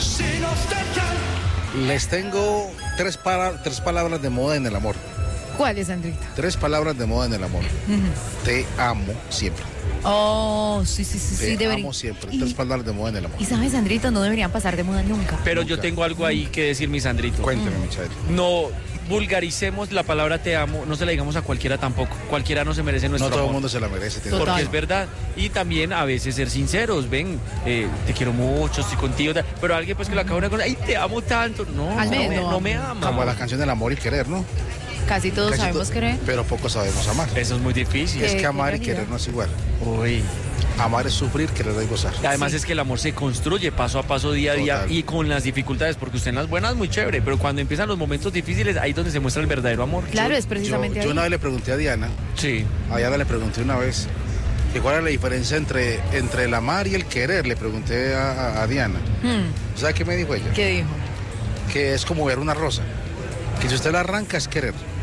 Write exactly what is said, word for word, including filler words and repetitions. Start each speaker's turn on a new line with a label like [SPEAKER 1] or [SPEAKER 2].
[SPEAKER 1] Les tengo tres, para, tres palabras de moda en el amor.
[SPEAKER 2] ¿Cuáles, Sandrita?
[SPEAKER 1] Tres palabras de moda en el amor. Uh-huh. Te amo siempre.
[SPEAKER 2] Oh, sí, sí, sí,
[SPEAKER 1] Te
[SPEAKER 2] sí, debería.
[SPEAKER 1] amo siempre.
[SPEAKER 2] Y,
[SPEAKER 1] tres palabras de moda en el amor.
[SPEAKER 2] Y sabes, Sandrito, no deberían pasar de moda nunca.
[SPEAKER 3] Pero
[SPEAKER 1] Nunca.
[SPEAKER 3] Yo tengo algo ahí que decir, mi Sandrito.
[SPEAKER 1] Cuénteme, mm. muchacho.
[SPEAKER 3] No vulgaricemos la palabra te amo, no se la digamos a cualquiera tampoco. Cualquiera no se merece nuestro
[SPEAKER 1] No todo
[SPEAKER 3] amor.
[SPEAKER 1] el mundo se la merece.
[SPEAKER 3] Porque total. Es verdad. Y también a veces ser sinceros, ven, eh, te quiero mucho, estoy contigo, pero alguien pues que lo acaba una cosa, ay, te amo tanto. No,
[SPEAKER 2] Al
[SPEAKER 3] no,
[SPEAKER 2] menos,
[SPEAKER 3] me,
[SPEAKER 2] no,
[SPEAKER 3] no me ama.
[SPEAKER 1] Como la canción del amor y querer, ¿no?
[SPEAKER 2] Casi todos
[SPEAKER 1] Casi
[SPEAKER 2] sabemos
[SPEAKER 1] to-
[SPEAKER 2] querer.
[SPEAKER 1] Pero pocos sabemos amar.
[SPEAKER 3] Eso es muy difícil.
[SPEAKER 1] Es que amar y querer no es igual.
[SPEAKER 3] Uy.
[SPEAKER 1] Amar es sufrir, querer es gozar.
[SPEAKER 3] Además sí. Es que el amor se construye paso a paso, día a día. Total. Y con las dificultades, porque usted en las buenas muy chévere, pero cuando empiezan los momentos difíciles, ahí es donde se muestra el verdadero amor.
[SPEAKER 2] Claro,
[SPEAKER 1] yo,
[SPEAKER 2] es precisamente
[SPEAKER 1] yo,
[SPEAKER 2] ahí.
[SPEAKER 1] Yo una vez le pregunté a Diana,
[SPEAKER 3] sí.
[SPEAKER 1] a Diana le pregunté una vez, que cuál era la diferencia entre, entre el amar y el querer, le pregunté a, a, a Diana. Hmm. ¿Sabe qué me dijo ella?
[SPEAKER 2] ¿Qué dijo?
[SPEAKER 1] Que es como ver una rosa, que si usted la arranca es querer.